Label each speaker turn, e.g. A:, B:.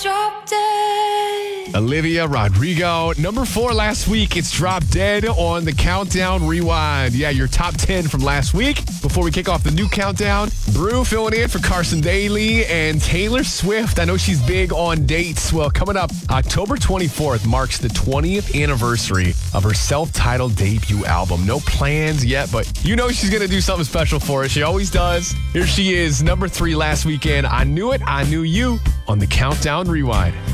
A: Drop dead.
B: Olivia Rodrigo, number 4 last week. It's Drop Dead on the Countdown Rewind. Yeah, your top 10 from last week. Before we kick off the new countdown, Brew filling in for Carson Daly and Taylor Swift. I know she's big on dates. Well, coming up, October 24th marks the 20th anniversary of her self-titled debut album. No plans yet, but you know she's going to do something special for us. She always does. Here she is, number 3 last weekend. I Knew It, I Knew You on the Countdown Rewind.